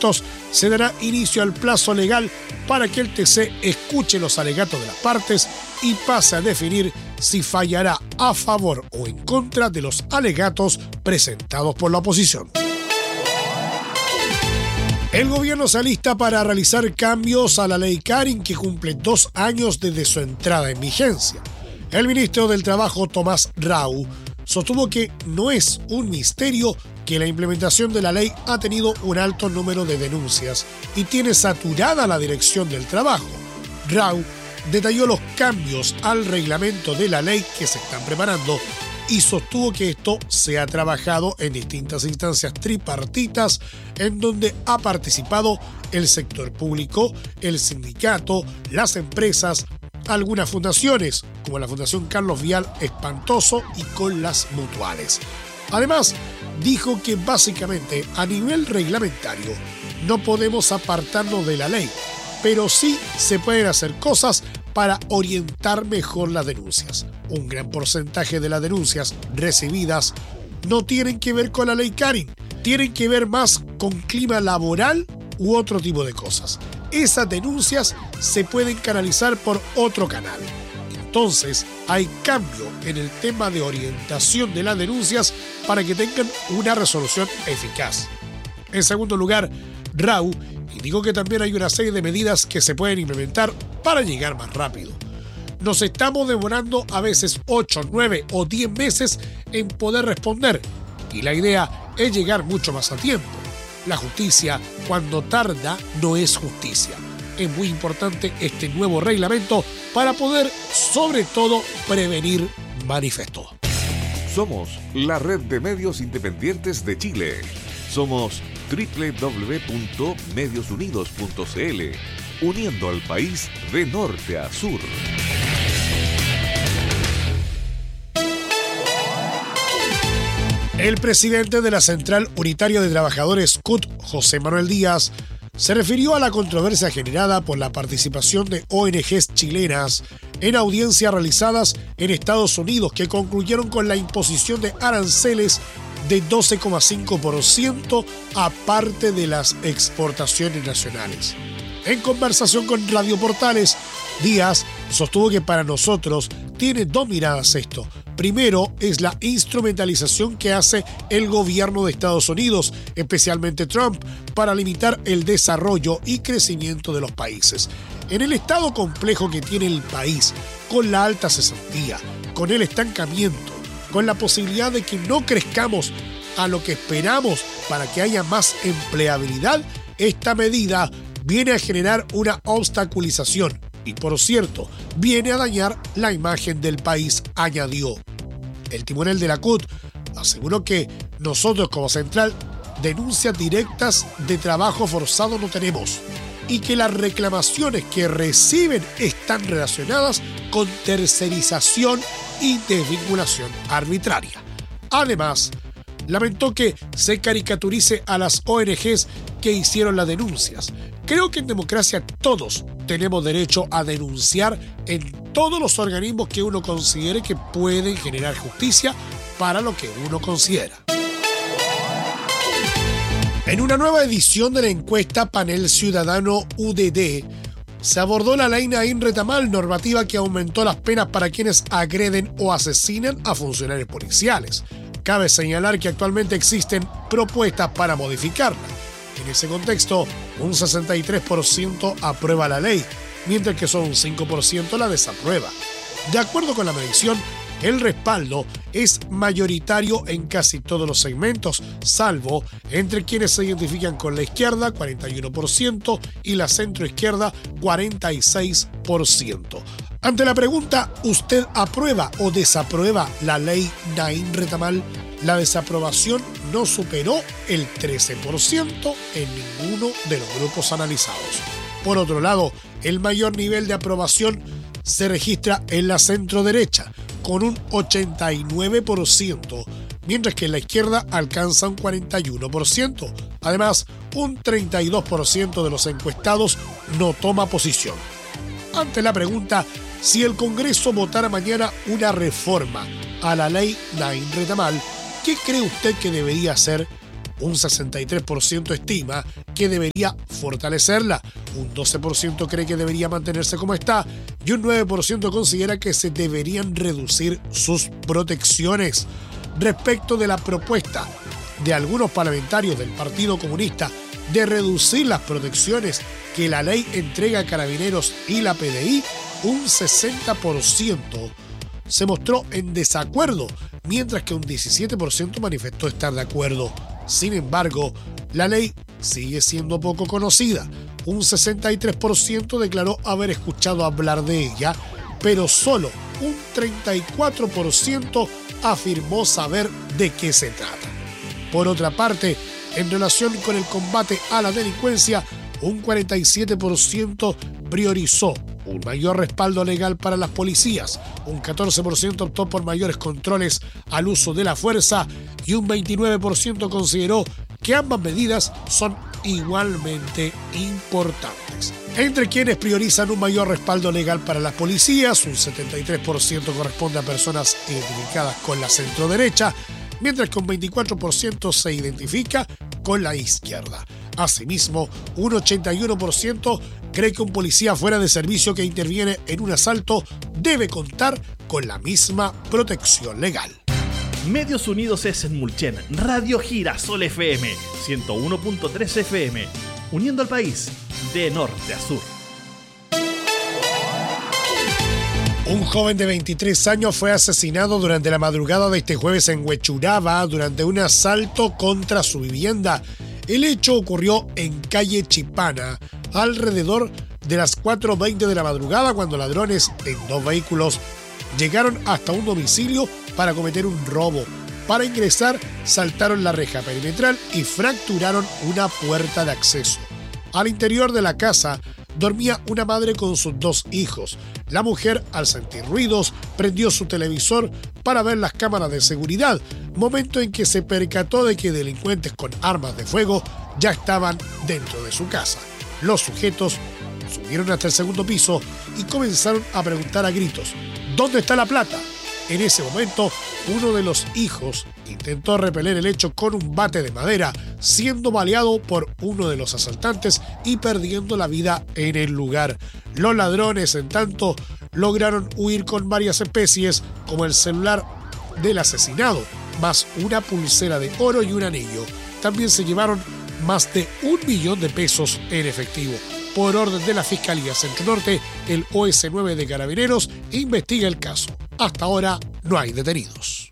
efectos, se dará inicio al plazo legal para que el TC escuche los alegatos de las partes y pase a definir si fallará a favor o en contra de los alegatos presentados por la oposición. El gobierno se alista para realizar cambios a la ley Carin, que cumple 2 años desde su entrada en vigencia. El ministro del Trabajo, Tomás Rau, sostuvo que no es un misterio que la implementación de la ley ha tenido un alto número de denuncias y tiene saturada la Dirección del Trabajo. Rau detalló los cambios al reglamento de la ley que se están preparando y sostuvo que esto se ha trabajado en distintas instancias tripartitas en donde ha participado el sector público, el sindicato, las empresas, algunas fundaciones, como la Fundación Carlos Vial Espantoso, y con las mutuales. Además, dijo que básicamente a nivel reglamentario no podemos apartarnos de la ley, pero sí se pueden hacer cosas para orientar mejor las denuncias. Un gran porcentaje de las denuncias recibidas no tienen que ver con la ley Carin, tienen que ver más con clima laboral u otro tipo de cosas. Esas denuncias se pueden canalizar por otro canal. Entonces, hay cambio en el tema de orientación de las denuncias para que tengan una resolución eficaz. En segundo lugar, Rau indicó que también hay una serie de medidas que se pueden implementar para llegar más rápido. Nos estamos demorando a veces 8, 9 o 10 meses en poder responder y la idea es llegar mucho más a tiempo. La justicia, cuando tarda, no es justicia. Es muy importante este nuevo reglamento para poder, sobre todo, prevenir manifestos. Somos la red de medios independientes de Chile. Somos www.mediosunidos.cl, uniendo al país de norte a sur. El presidente de la Central Unitaria de Trabajadores CUT, José Manuel Díaz, se refirió a la controversia generada por la participación de ONGs chilenas en audiencias realizadas en Estados Unidos que concluyeron con la imposición de aranceles de 12,5% aparte de las exportaciones nacionales. En conversación con Radio Portales, Díaz sostuvo que para nosotros tiene 2 miradas esto. Primero es la instrumentalización que hace el gobierno de Estados Unidos, especialmente Trump, para limitar el desarrollo y crecimiento de los países. En el estado complejo que tiene el país, con la alta cesantía, con el estancamiento, con la posibilidad de que no crezcamos a lo que esperamos para que haya más empleabilidad, esta medida viene a generar una obstaculización y, por cierto, viene a dañar la imagen del país, añadió. El timonel de la CUT aseguró que nosotros como central denuncias directas de trabajo forzado no tenemos y que las reclamaciones que reciben están relacionadas con tercerización y desvinculación arbitraria. Además, lamentó que se caricaturice a las ONGs que hicieron las denuncias. Creo que en democracia todos tenemos derecho a denunciar en todos los organismos que uno considere que pueden generar justicia para lo que uno considera. En una nueva edición de la encuesta Panel Ciudadano UDD, se abordó la ley Naín Retamal, normativa que aumentó las penas para quienes agreden o asesinan a funcionarios policiales. Cabe señalar que actualmente existen propuestas para modificarla. En ese contexto, un 63% aprueba la ley, mientras que solo un 5% la desaprueba. De acuerdo con la medición, el respaldo es mayoritario en casi todos los segmentos, salvo entre quienes se identifican con la izquierda, 41%, y la centroizquierda, 46%. Ante la pregunta, ¿usted aprueba o desaprueba la ley Naín Retamal? La desaprobación no superó el 13% en ninguno de los grupos analizados. Por otro lado, el mayor nivel de aprobación se registra en la centroderecha, con un 89%, mientras que en la izquierda alcanza un 41%. Además, un 32% de los encuestados no toma posición. Ante la pregunta, si el Congreso votara mañana una reforma a la ley Naín Retamal, ¿qué cree usted que debería hacer? Un 63% estima que debería fortalecerla, un 12% cree que debería mantenerse como está y un 9% considera que se deberían reducir sus protecciones. Respecto de la propuesta de algunos parlamentarios del Partido Comunista de reducir las protecciones que la ley entrega a Carabineros y la PDI, un 60% se mostró en desacuerdo, mientras que un 17% manifestó estar de acuerdo. Sin embargo, la ley sigue siendo poco conocida. Un 63% declaró haber escuchado hablar de ella, pero solo un 34% afirmó saber de qué se trata. Por otra parte, en relación con el combate a la delincuencia, un 47% priorizó un mayor respaldo legal para las policías, un 14% optó por mayores controles al uso de la fuerza y un 29% consideró que ambas medidas son igualmente importantes. Entre quienes priorizan un mayor respaldo legal para las policías, un 73% corresponde a personas identificadas con la centroderecha, mientras que un 24% se identifica con la izquierda. Asimismo, un 81% cree que un policía fuera de servicio que interviene en un asalto debe contar con la misma protección legal. Medios Unidos es en Mulchen, Radio Girasol FM, 101.3 FM, uniendo al país de norte a sur. Un joven de 23 años fue asesinado durante la madrugada de este jueves en Huechuraba durante un asalto contra su vivienda. El hecho ocurrió en calle Chipana, alrededor de las 4:20 de la madrugada, cuando ladrones en 2 vehículos llegaron hasta un domicilio para cometer un robo. Para ingresar, saltaron la reja perimetral y fracturaron una puerta de acceso. Al interior de la casa dormía una madre con sus 2 hijos. La mujer, al sentir ruidos, prendió su televisor para ver las cámaras de seguridad, momento en que se percató de que delincuentes con armas de fuego ya estaban dentro de su casa. Los sujetos subieron hasta el segundo piso y comenzaron a preguntar a gritos: ¿dónde está la plata? En ese momento, uno de los hijos intentó repeler el hecho con un bate de madera, siendo baleado por uno de los asaltantes y perdiendo la vida en el lugar. Los ladrones, en tanto, lograron huir con varias especies, como el celular del asesinado, más una pulsera de oro y un anillo. También se llevaron más de 1 millón de pesos en efectivo. Por orden de la Fiscalía Centro Norte, el OS9 de Carabineros investiga el caso. Hasta ahora no hay detenidos.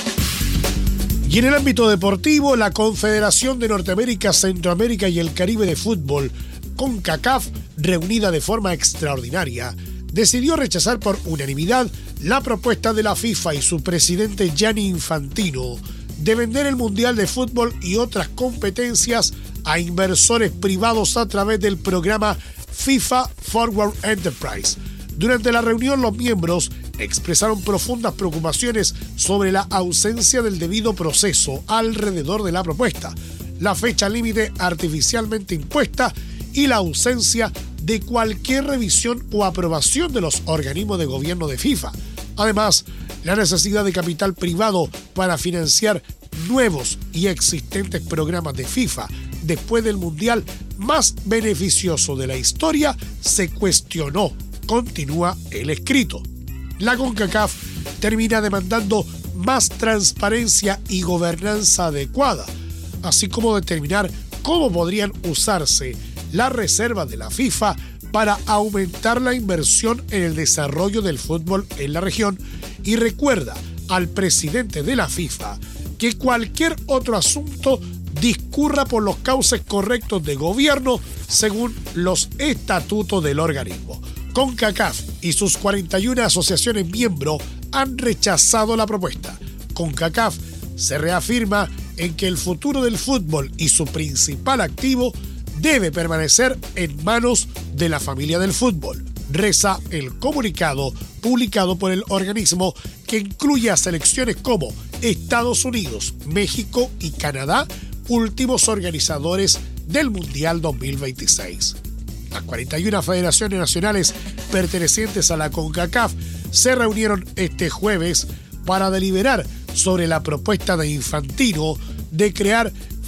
Y en el ámbito deportivo, la Confederación de Norteamérica, Centroamérica y el Caribe de Fútbol, CONCACAF, reunida de forma extraordinaria, decidió rechazar por unanimidad la propuesta de la FIFA y su presidente Gianni Infantino de vender el Mundial de Fútbol y otras competencias a inversores privados a través del programa FIFA Forward Enterprise. Durante la reunión, los miembros expresaron profundas preocupaciones sobre la ausencia del debido proceso alrededor de la propuesta, la fecha límite artificialmente impuesta y la ausencia de cualquier revisión o aprobación de los organismos de gobierno de FIFA. Además, la necesidad de capital privado para financiar nuevos y existentes programas de FIFA después del Mundial más beneficioso de la historia se cuestionó, continúa el escrito. La CONCACAF termina demandando más transparencia y gobernanza adecuada, así como determinar cómo podrían usarse las reservas de la FIFA para aumentar la inversión en el desarrollo del fútbol en la región, y recuerda al presidente de la FIFA que cualquier otro asunto discurra por los cauces correctos de gobierno según los estatutos del organismo. CONCACAF y sus 41 asociaciones miembros han rechazado la propuesta. CONCACAF se reafirma en que el futuro del fútbol y su principal activo debe permanecer en manos de la familia del fútbol, reza el comunicado publicado por el organismo, que incluye a selecciones como Estados Unidos, México y Canadá, últimos organizadores del Mundial 2026. Las 41 federaciones nacionales pertenecientes a la CONCACAF se reunieron este jueves para deliberar sobre la propuesta de Infantino de crear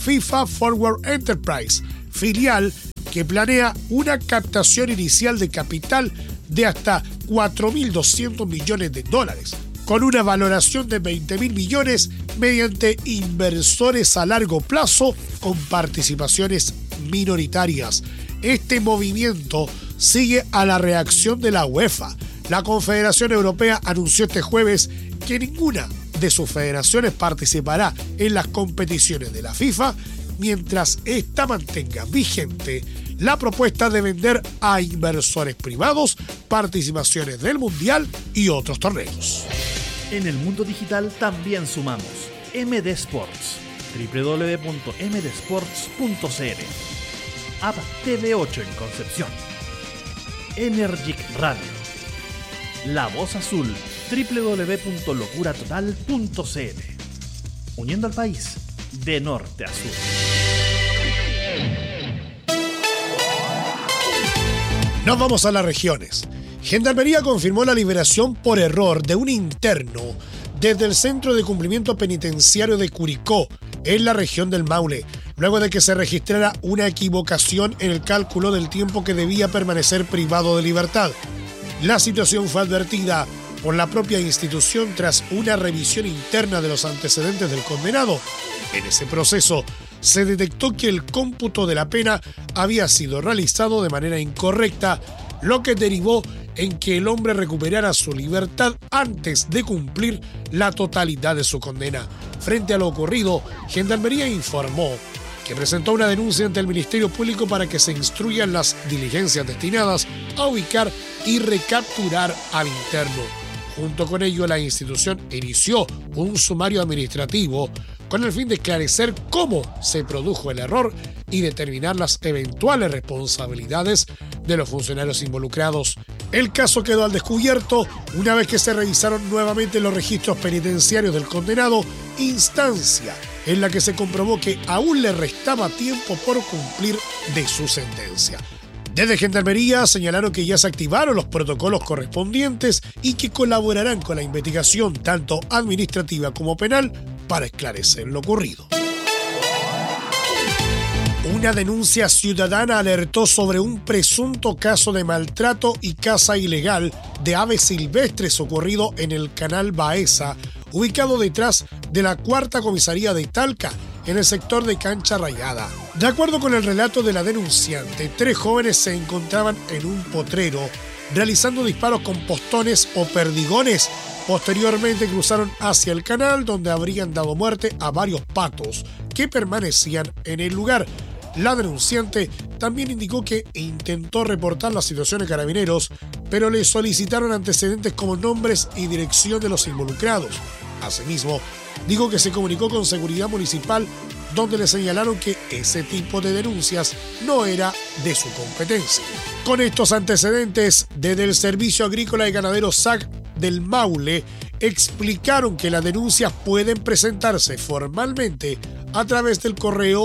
FIFA Forward Enterprise, filial que planea una captación inicial de capital de hasta $4.200 millones, con una valoración de $20.000 millones mediante inversores a largo plazo con participaciones minoritarias. Este movimiento sigue a la reacción de la UEFA. La Confederación Europea anunció este jueves que ninguna de sus federaciones participará en las competiciones de la FIFA mientras ésta mantenga vigente la propuesta de vender a inversores privados participaciones del Mundial y otros torneos. En el mundo digital también sumamos MD Sports, www.mdsports.cl, App TV8 en Concepción, Energic Radio, La Voz Azul, www.locuratotal.cl, uniendo al país de norte a sur. Nos vamos a las regiones. Gendarmería confirmó la liberación por error de un interno desde el Centro de Cumplimiento Penitenciario de Curicó, en la región del Maule, luego de que se registrara una equivocación en el cálculo del tiempo que debía permanecer privado de libertad. La situación fue advertida por la propia institución tras una revisión interna de los antecedentes del condenado. En ese proceso, se detectó que el cómputo de la pena había sido realizado de manera incorrecta, lo que derivó en que el hombre recuperara su libertad antes de cumplir la totalidad de su condena. Frente a lo ocurrido, Gendarmería informó que presentó una denuncia ante el Ministerio Público para que se instruyan las diligencias destinadas a ubicar y recapturar al interno. Junto con ello, la institución inició un sumario administrativo con el fin de esclarecer cómo se produjo el error y determinar las eventuales responsabilidades de los funcionarios involucrados. El caso quedó al descubierto una vez que se revisaron nuevamente los registros penitenciarios del condenado, instancia en la que se comprobó que aún le restaba tiempo por cumplir de su sentencia. Desde Gendarmería señalaron que ya se activaron los protocolos correspondientes y que colaborarán con la investigación tanto administrativa como penal para esclarecer lo ocurrido. Una denuncia ciudadana alertó sobre un presunto caso de maltrato y caza ilegal de aves silvestres ocurrido en el canal Baeza, ubicado detrás de la 4ª comisaría de Talca, en el sector de Cancha Rayada. De acuerdo con el relato de la denunciante, 3 jóvenes se encontraban en un potrero realizando disparos con postones o perdigones. Posteriormente cruzaron hacia el canal, donde habrían dado muerte a varios patos que permanecían en el lugar. La denunciante también indicó que intentó reportar la situación a Carabineros, pero le solicitaron antecedentes como nombres y dirección de los involucrados. Asimismo, dijo que se comunicó con Seguridad Municipal, donde le señalaron que ese tipo de denuncias no era de su competencia. Con estos antecedentes, desde el Servicio Agrícola y Ganadero SAC del Maule, explicaron que las denuncias pueden presentarse formalmente a través del correo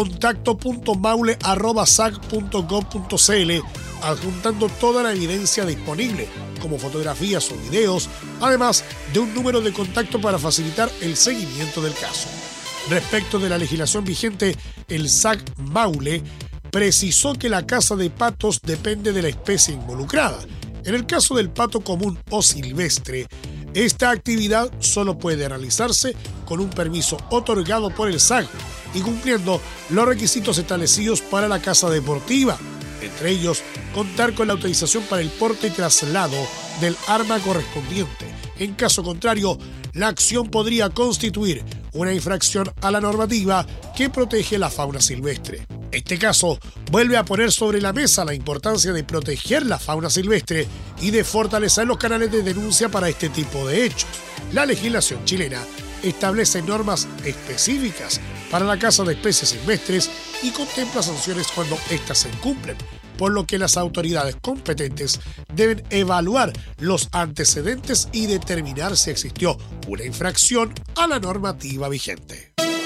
contacto.maule@sac.gov.cl, adjuntando toda la evidencia disponible, como fotografías o videos, además de un número de contacto para facilitar el seguimiento del caso. Respecto de la legislación vigente, el SAC Maule precisó que la caza de patos depende de la especie involucrada. En el caso del pato común o silvestre, esta actividad solo puede realizarse con un permiso otorgado por el SAC y cumpliendo los requisitos establecidos para la caza deportiva, entre ellos contar con la autorización para el porte y traslado del arma correspondiente. En caso contrario, la acción podría constituir una infracción a la normativa que protege la fauna silvestre. Este caso vuelve a poner sobre la mesa la importancia de proteger la fauna silvestre y de fortalecer los canales de denuncia para este tipo de hechos. La legislación chilena establece normas específicas para la caza de especies silvestres y contempla sanciones cuando éstas se incumplen, por lo que las autoridades competentes deben evaluar los antecedentes y determinar si existió una infracción a la normativa vigente.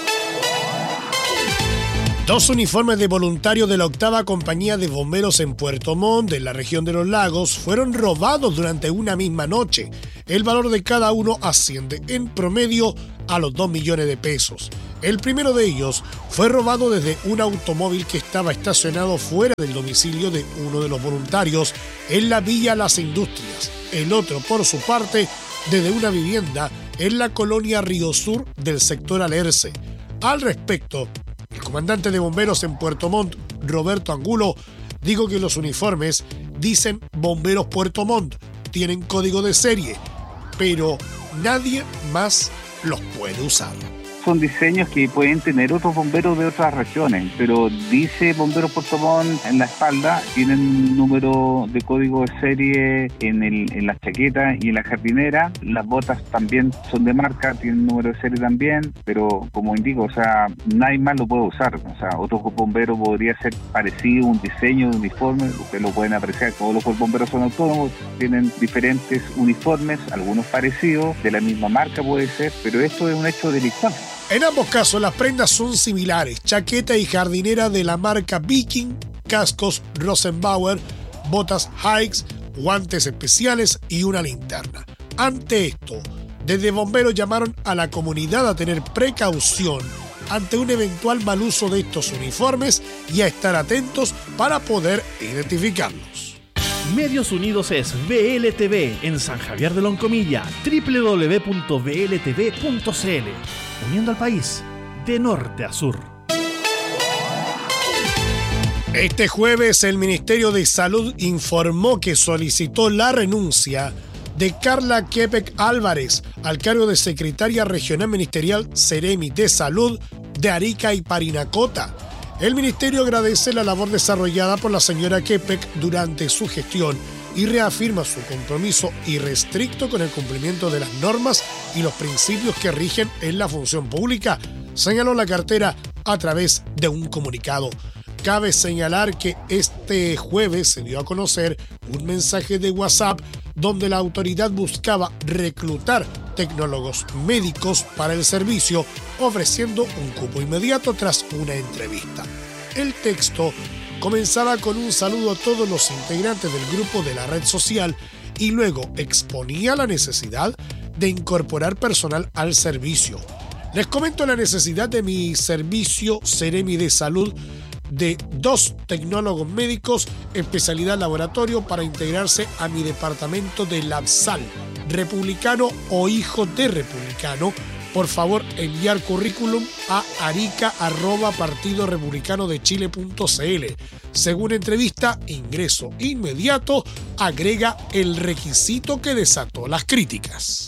2 uniformes de voluntarios de la 8ª Compañía de Bomberos en Puerto Montt, en la región de los Lagos, fueron robados durante una misma noche. El valor de cada uno asciende en promedio a los 2 millones de pesos. El primero de ellos fue robado desde un automóvil que estaba estacionado fuera del domicilio de uno de los voluntarios en la Villa Las Industrias. El otro, por su parte, desde una vivienda en la colonia Río Sur del sector Alerce. Al respecto, el comandante de bomberos en Puerto Montt, Roberto Angulo, dijo que los uniformes dicen Bomberos Puerto Montt, tienen código de serie, pero nadie más los puede usar. Son diseños que pueden tener otros bomberos de otras regiones, pero dice Bomberos Puerto Montt en la espalda, tienen número de código de serie en las chaquetas y en la jardinera. Las botas también son de marca, tienen número de serie también, pero como indico, nadie más lo puede usar. Otro bombero podría ser parecido, un diseño de uniforme, ustedes lo pueden apreciar, todos los bomberos son autónomos, tienen diferentes uniformes, algunos parecidos, de la misma marca puede ser, pero esto es un hecho delictual. En ambos casos las prendas son similares, chaqueta y jardinera de la marca Viking, cascos Rosenbauer, botas Hikes, guantes especiales y una linterna. Ante esto, desde bomberos llamaron a la comunidad a tener precaución ante un eventual mal uso de estos uniformes y a estar atentos para poder identificarlos. Medios Unidos es VLTV en San Javier de Loncomilla, www.bltv.cl, uniendo al país de norte a sur. Este jueves el Ministerio de Salud informó que solicitó la renuncia de Carla Quepec Álvarez al cargo de secretaria regional ministerial Seremi de Salud de Arica y Parinacota. El ministerio agradece la labor desarrollada por la señora Quepec durante su gestión y reafirma su compromiso irrestricto con el cumplimiento de las normas y los principios que rigen en la función pública, señaló la cartera a través de un comunicado. Cabe señalar que este jueves se dio a conocer un mensaje de WhatsApp donde la autoridad buscaba reclutar tecnólogos médicos para el servicio, ofreciendo un cupo inmediato tras una entrevista. El texto comenzaba con un saludo a todos los integrantes del grupo de la red social y luego exponía la necesidad de incorporar personal al servicio. Les comento la necesidad de mi servicio Seremi de Salud de 2 tecnólogos médicos, especialidad laboratorio, para integrarse a mi departamento de LabSal, republicano o hijo de republicano. Por favor, enviar currículum a arica@partidorepublicanodechile.cl. Según entrevista, ingreso inmediato, agrega el requisito que desató las críticas.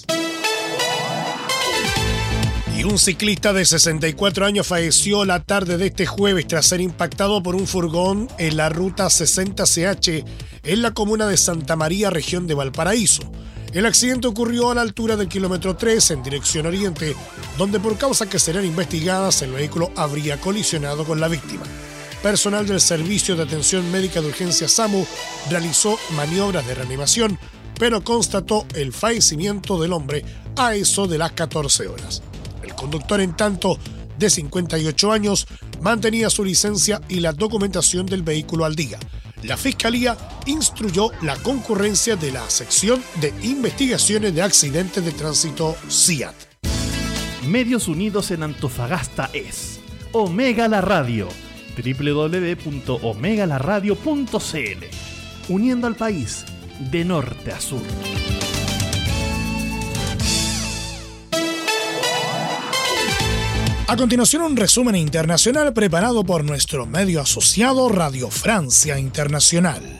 Y un ciclista de 64 años falleció la tarde de este jueves tras ser impactado por un furgón en la ruta 60CH en la comuna de Santa María, región de Valparaíso. El accidente ocurrió a la altura del kilómetro 3 en dirección oriente, donde por causas que serán investigadas el vehículo habría colisionado con la víctima. Personal del Servicio de Atención Médica de Urgencia SAMU realizó maniobras de reanimación, pero constató el fallecimiento del hombre a eso de las 14 horas. El conductor, en tanto, de 58 años, mantenía su licencia y la documentación del vehículo al día. La Fiscalía instruyó la concurrencia de la sección de investigaciones de accidentes de tránsito CIAT. Medios Unidos en Antofagasta es Omega La Radio, www.omegalaradio.cl, uniendo al país de norte a sur. A continuación, un resumen internacional preparado por nuestro medio asociado Radio Francia Internacional.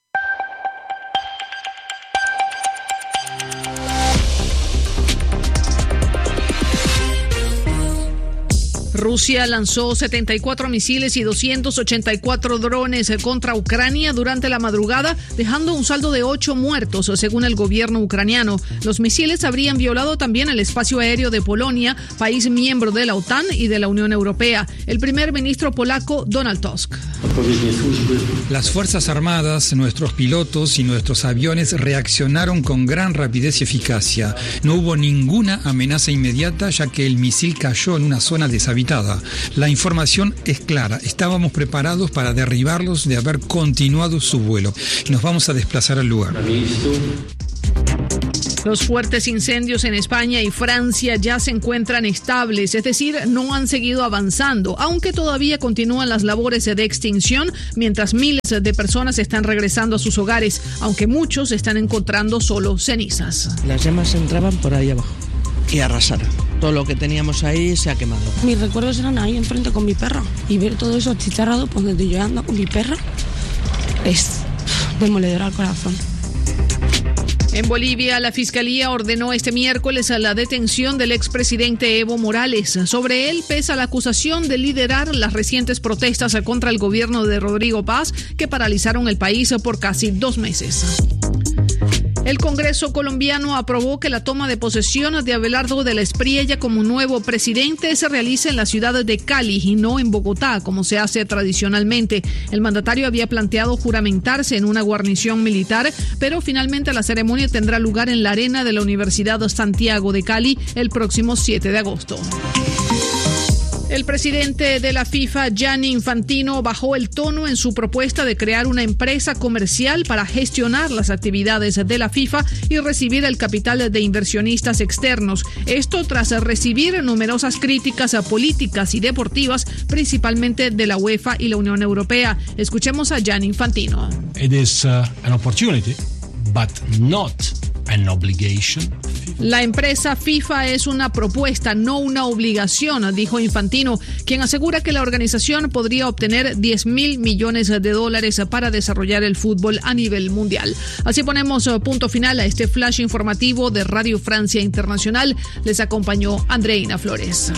Rusia lanzó 74 misiles y 284 drones contra Ucrania durante la madrugada, dejando un saldo de 8 muertos, según el gobierno ucraniano. Los misiles habrían violado también el espacio aéreo de Polonia, país miembro de la OTAN y de la Unión Europea. El primer ministro polaco, Donald Tusk. Las Fuerzas Armadas, nuestros pilotos y nuestros aviones reaccionaron con gran rapidez y eficacia. No hubo ninguna amenaza inmediata, ya que el misil cayó en una zona deshabitada. La información es clara. Estábamos preparados para derribarlos de haber continuado su vuelo. Nos vamos a desplazar al lugar. Los fuertes incendios en España y Francia ya se encuentran estables, es decir, no han seguido avanzando, aunque todavía continúan las labores de extinción, mientras miles de personas están regresando a sus hogares, aunque muchos están encontrando solo cenizas. Las llamas entraban por ahí abajo y arrasaron. Todo lo que teníamos ahí se ha quemado. Mis recuerdos eran ahí enfrente con mi perra, y ver todo eso achicharrado pues donde yo ando con mi perra es demoledor al corazón. En Bolivia, la Fiscalía ordenó este miércoles a la detención del expresidente Evo Morales. Sobre él pesa la acusación de liderar las recientes protestas contra el gobierno de Rodrigo Paz, que paralizaron el país por casi 2 meses. El Congreso colombiano aprobó que la toma de posesión de Abelardo de la Espriella como nuevo presidente se realice en la ciudad de Cali y no en Bogotá, como se hace tradicionalmente. El mandatario había planteado juramentarse en una guarnición militar, pero finalmente la ceremonia tendrá lugar en la arena de la Universidad Santiago de Cali el próximo 7 de agosto. El presidente de la FIFA, Gianni Infantino, bajó el tono en su propuesta de crear una empresa comercial para gestionar las actividades de la FIFA y recibir el capital de inversionistas externos. Esto tras recibir numerosas críticas políticas y deportivas, principalmente de la UEFA y la Unión Europea. Escuchemos a Gianni Infantino. It is an opportunity, but not an obligation. La empresa FIFA es una propuesta, no una obligación, dijo Infantino, quien asegura que la organización podría obtener $10.000 millones para desarrollar el fútbol a nivel mundial. Así ponemos punto final a este flash informativo de Radio Francia Internacional. Les acompañó Andreina Flores.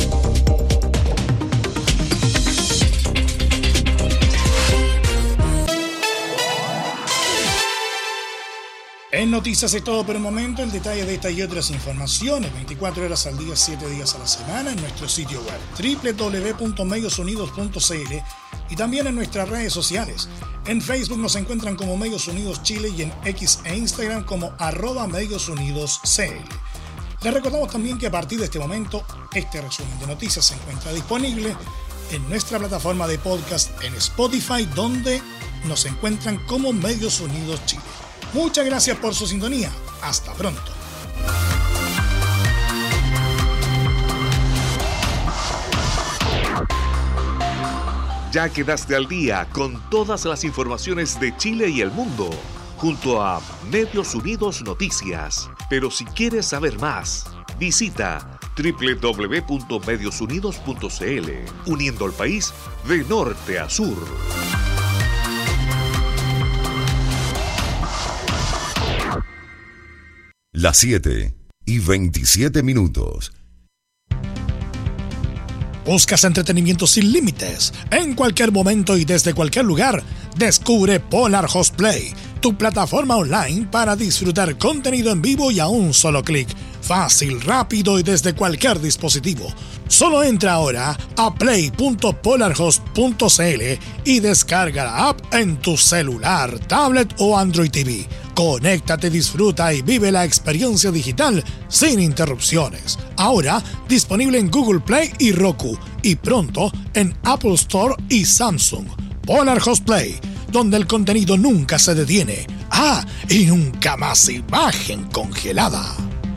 En Noticias es todo por el momento. El detalle de esta y otras informaciones 24 horas al día, 7 días a la semana en nuestro sitio web www.mediosunidos.cl y también en nuestras redes sociales. En Facebook nos encuentran como Medios Unidos Chile y en X e Instagram como @MediosUnidosCL. Les recordamos también que a partir de este momento este resumen de noticias se encuentra disponible en nuestra plataforma de podcast en Spotify, donde nos encuentran como Medios Unidos Chile. Muchas gracias por su sintonía. Hasta pronto. Ya quedaste al día con todas las informaciones de Chile y el mundo, junto a Medios Unidos Noticias. Pero si quieres saber más, visita www.mediosunidos.cl, uniendo al país de norte a sur. Las 7:27. ¿Buscas entretenimiento sin límites? En cualquier momento y desde cualquier lugar, descubre Polar Host Play, tu plataforma online para disfrutar contenido en vivo y a un solo clic. Fácil, rápido y desde cualquier dispositivo. Solo entra ahora a play.polarhost.cl y descarga la app en tu celular, tablet o Android TV. Conéctate, disfruta y vive la experiencia digital sin interrupciones. Ahora disponible en Google Play y Roku y pronto en Apple Store y Samsung. Polar Host Play, donde el contenido nunca se detiene. Y nunca más imagen congelada.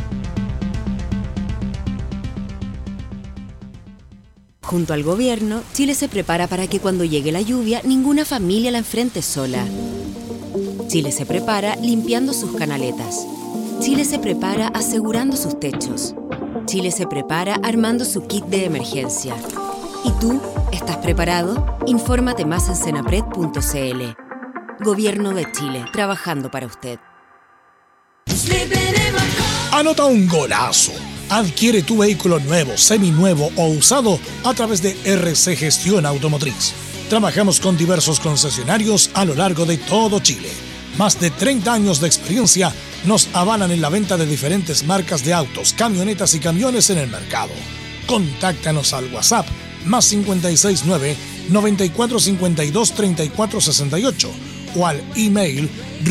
Junto al gobierno, Chile se prepara para que cuando llegue la lluvia, ninguna familia la enfrente sola. Chile se prepara limpiando sus canaletas. Chile se prepara asegurando sus techos. Chile se prepara armando su kit de emergencia. ¿Y tú? ¿Estás preparado? Infórmate más en senapred.cl. Gobierno de Chile, trabajando para usted. Anota un golazo. Adquiere tu vehículo nuevo, seminuevo o usado a través de RC Gestión Automotriz. Trabajamos con diversos concesionarios a lo largo de todo Chile. Más de 30 años de experiencia nos avalan en la venta de diferentes marcas de autos, camionetas y camiones en el mercado. Contáctanos al WhatsApp más 569-9452-3468 o al email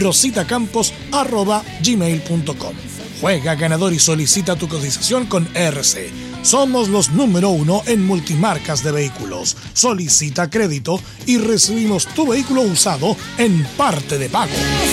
rositacampos@gmail.com. Juega ganador y solicita tu cotización con RC. Somos los número 1 en multimarcas de vehículos. Solicita crédito y recibimos tu vehículo usado en parte de pago.